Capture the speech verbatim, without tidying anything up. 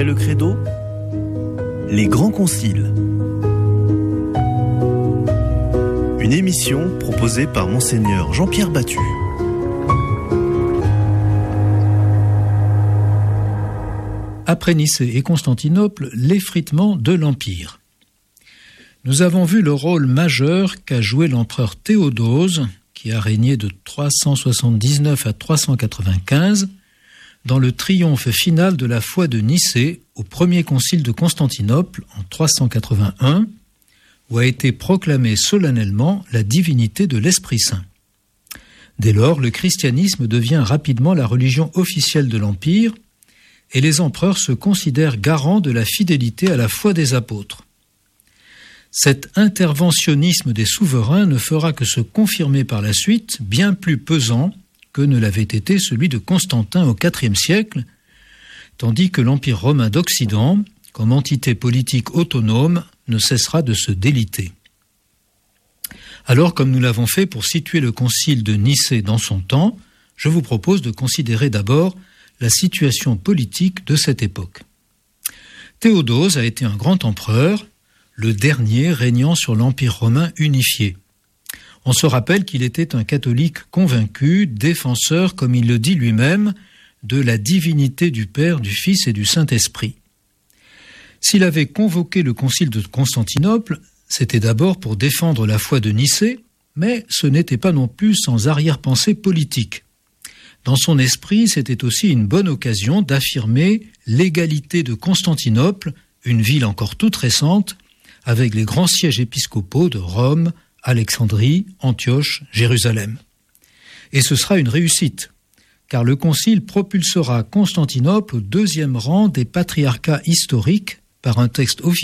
Après le credo, les grands conciles. Une émission proposée par Monseigneur Jean-Pierre Battu. Après Nicée et Constantinople, l'effritement de l'Empire. Nous avons vu le rôle majeur qu'a joué l'empereur Théodose, qui a régné de trois cent soixante-dix-neuf à trois cent quatre-vingt-quinze, dans le triomphe final de la foi de Nicée au premier concile de Constantinople en trois cent quatre-vingt-un, où a été proclamée solennellement la divinité de l'Esprit Saint. Dès lors, le christianisme devient rapidement la religion officielle de l'Empire, et les empereurs se considèrent garants de la fidélité à la foi des apôtres. Cet interventionnisme des souverains ne fera que se confirmer par la suite, bien plus pesant que ne l'avait été celui de Constantin au quatrième siècle, tandis que l'Empire romain d'Occident, comme entité politique autonome, ne cessera de se déliter. Alors, comme nous l'avons fait pour situer le concile de Nicée dans son temps, je vous propose de considérer d'abord la situation politique de cette époque. Théodose a été un grand empereur, le dernier régnant sur l'Empire romain unifié. On se rappelle qu'il était un catholique convaincu, défenseur, comme il le dit lui-même, de la divinité du Père, du Fils et du Saint-Esprit. S'il avait convoqué le concile de Constantinople, c'était d'abord pour défendre la foi de Nicée, mais ce n'était pas non plus sans arrière-pensée politique. Dans son esprit, c'était aussi une bonne occasion d'affirmer l'égalité de Constantinople, une ville encore toute récente, avec les grands sièges épiscopaux de Rome, Alexandrie, Antioche, Jérusalem. Et ce sera une réussite, car le concile propulsera Constantinople au deuxième rang des patriarcats historiques par un texte officiel